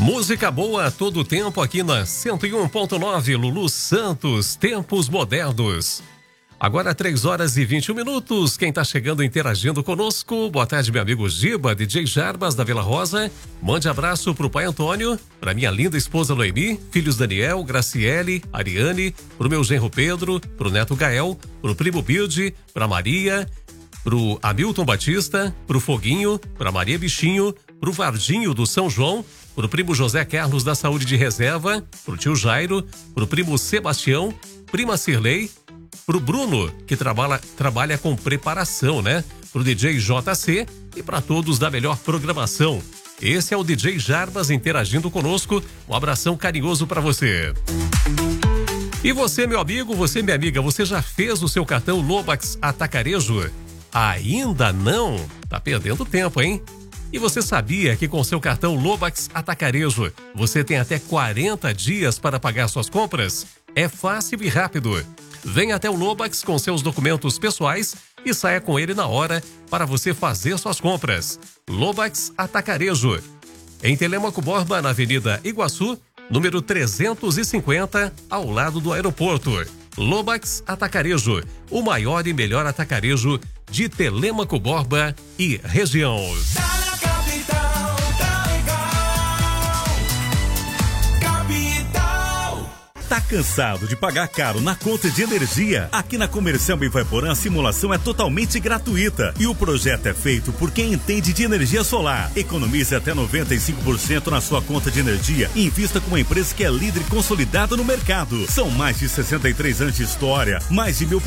Música boa a todo tempo aqui na 101.9 Lulu Santos, tempos modernos. Agora 3h21. Quem tá chegando interagindo conosco, boa tarde, meu amigo Giba, DJ Jarbas da Vila Rosa. Mande abraço pro pai Antônio, pra minha linda esposa Noemi, filhos Daniel, Graciele, Ariane, pro meu genro Pedro, pro neto Gael, pro primo Bilde, pra Maria, pro Hamilton Batista, pro Foguinho, pra Maria Bichinho, pro Vardinho do São João, pro primo José Carlos da Saúde de Reserva, pro tio Jairo, pro primo Sebastião, prima Cirlei, pro Bruno, que trabalha com preparação, né? Pro DJ JC e para todos da melhor programação. Esse é o DJ Jarbas interagindo conosco. Um abração carinhoso para você. E você, meu amigo, você, minha amiga, você já fez o seu cartão Lobax Atacarejo? Ainda não? Tá perdendo tempo, hein? E você sabia que com seu cartão Lobax Atacarejo, você tem até 40 dias para pagar suas compras? É fácil e rápido. Venha até o Lobax com seus documentos pessoais e saia com ele na hora para você fazer suas compras. Lobax Atacarejo. Em Telêmaco Borba, na Avenida Iguaçu, número 350, ao lado do aeroporto. Lobax Atacarejo, o maior e melhor atacarejo de Telêmaco Borba e região. Tá cansado de pagar caro na conta de energia? Aqui na Comercial Ivaiporã a simulação é totalmente gratuita e o projeto é feito por quem entende de energia solar. Economize até 95% na sua conta de energia e invista com uma empresa que é líder e consolidada no mercado. São mais de 63 anos de história, mais de 1000